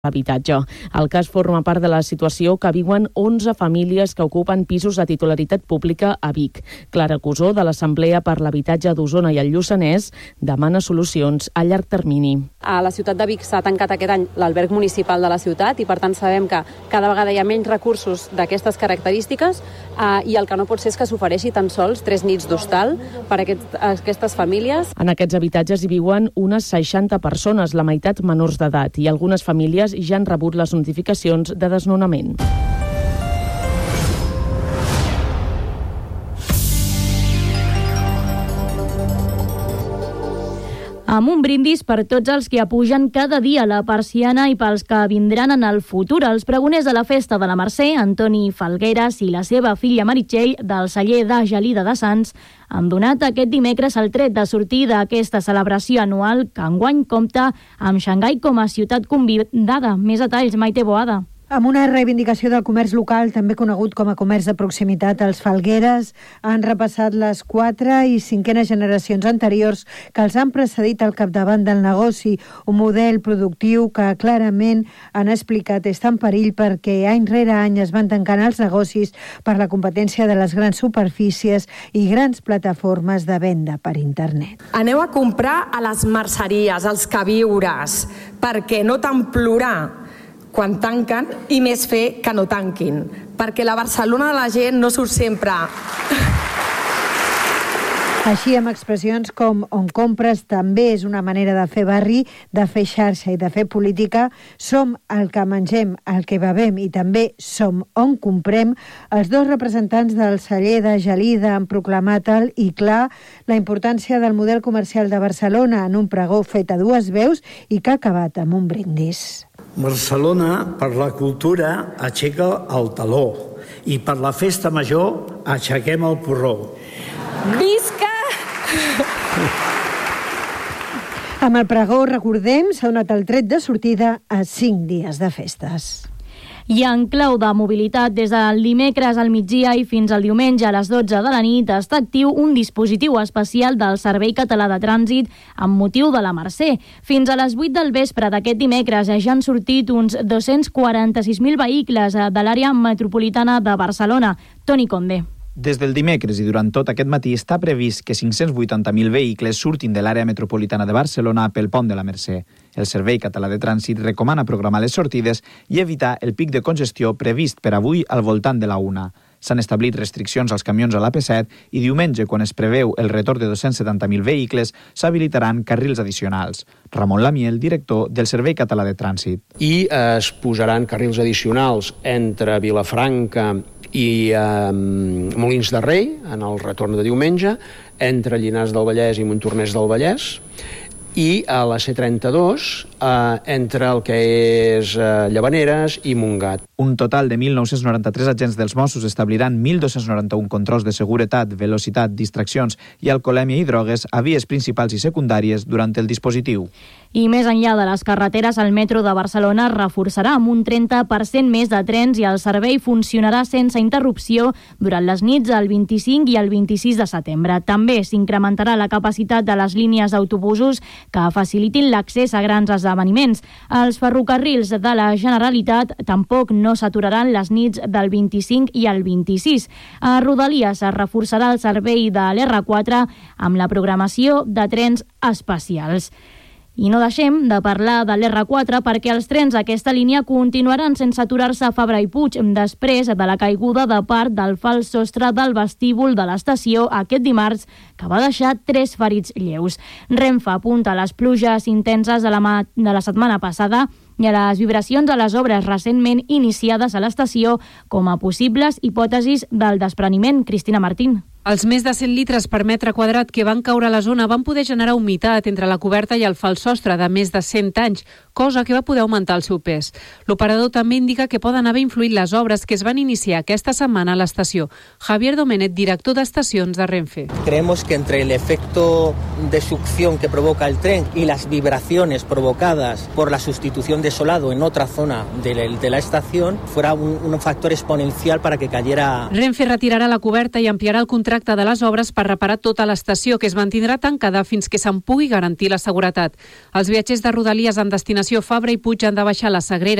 l'habitatge. El cas forma part de la situació que viuen 11 famílies que ocupen pisos de titularitat pública a Vic. Clara Cusó, de l'Assemblea per l'Habitatge d'Osona i el Lluçanès, demana solucions a llarg termini. A la ciutat de Vic s'ha tancat aquest any l'alberg municipal de la ciutat i per tant sabem que cada vegada hi ha menys recursos d'aquestes característiques i el que no pot ser és que s'ofereixi tan sols 3 nits d'hostal per a aquestes famílies. En aquests habitatges hi viuen unes 60 persones, la meitat menors d'edat, i algunes famílies ja han rebut les notificacions de desnonament. Amb un brindis per tots els que apugen cada dia la persiana i pels que vindran en el futur. Els pregoners de la Festa de la Mercè, Antoni Falgueras i la seva filla Meritxell, del celler de Gelida de Sants, han donat aquest dimecres el tret de sortir d'aquesta celebració anual que enguany compta amb Xangai com a ciutat convidada. Més detalls, Maite Boada. Amb una reivindicació del comerç local, també conegut com a comerç de proximitat, els Falgueres han repassat les 4 i 5enes generacions anteriors que els han precedit al capdavant del negoci, un model productiu que clarament han explicat està en perill perquè any rere any es van tancant els negocis per la competència de les grans superfícies i grans plataformes de venda per internet. Aneu a comprar a les merceries, als queviures, perquè no tant plorar quan tanquen i més fer que no tanquin, perquè la Barcelona de la gent no surt sempre. Així, amb expressions com on compres també és una manera de fer barri, de fer xarxa i de fer política, som el que mengem, el que bevem i també som on comprem, els dos representants del celler de Gelida han proclamat alt i clar la importància del model comercial de Barcelona en un pregó fet a dues veus i que ha acabat amb un brindis. Barcelona, per la cultura, aixeca el taló i per la festa major aixequem el porró. Visca! Amb el pregó, recordem, s'ha donat el tret de sortida a 5 dies de festes. I en clau de mobilitat, des del dimecres al migdia i fins al diumenge a les 12 de la nit, està actiu un dispositiu especial del Servei Català de Trànsit amb motiu de la Mercè. Fins a les 8 del vespre d'aquest dimecres ja han sortit uns 246.000 vehicles de l'àrea metropolitana de Barcelona. Toni Conde. Des del dimecres i durant tot aquest matí està previst que 580.000 vehicles surtin de l'àrea metropolitana de Barcelona pel pont de la Mercè. El Servei Català de Trànsit recomana programar les sortides i evitar el pic de congestió previst per avui al voltant de la 1. S'han establit restriccions als camions a l'AP7 i diumenge, quan es preveu el retorn de 270.000 vehicles, s'habilitaran carrils addicionals. Ramon Lamiel, director del Servei Català de Trànsit. I es posaran carrils addicionals entre Vilafranca i Molins de Rei, en el retorn de diumenge, entre Llinars del Vallès i Montornès del Vallès, i a la C32 entre el que és Llavaneres i Montgat. Un total de 1.993 agents dels Mossos establiran 1.291 controls de seguretat, velocitat, distraccions i alcoholèmia i drogues a vies principals i secundàries durant el dispositiu. I més enllà de les carreteres, el metro de Barcelona reforçarà amb un 30% més de trens i el servei funcionarà sense interrupció durant les nits del 25 i el 26 de setembre. També s'incrementarà la capacitat de les línies d'autobusos que facilitin l'accés a grans esdeveniments. Els ferrocarrils de la Generalitat tampoc no s'aturaran les nits del 25 i el 26. A Rodalies es reforçarà el servei de l'R4 amb la programació de trens especials. I no deixem de parlar de l'R4 perquè els trens d'aquesta línia continuaran sense aturar-se a Fabra i Puig després de la caiguda de part del fals sostre del vestíbul de l'estació aquest dimarts, que va deixar 3 ferits lleus. Renfe apunta a les pluges intenses de la setmana passada i a les vibracions a les obres recentment iniciades a l'estació com a possibles hipòtesis del despreniment. Cristina Martín. Els més de 100 litres per metre quadrat que van caure a la zona van poder generar humitat entre la coberta i el fals sostre de més de 100 anys, cosa que va poder augmentar el seu pes. L'operador també indica que poden haver influït les obres que es van iniciar aquesta setmana a l'estació. Javier Domenet, director d'estacions de Renfe. Creemos que entre el efecto de succión que provoca el tren y las vibraciones provocadas por la sustitución de solado en otra zona de la estación fuera un factor exponencial para que cayera. Renfe retirarà la coberta i ampliarà el contracte contracte de les obres per reparar tota l'estació, que es mantindrà tancada fins que se'n pugui garantir la seguretat. Els viatgers de Rodalies en destinació Fabra i Puig han de baixar la Sagrera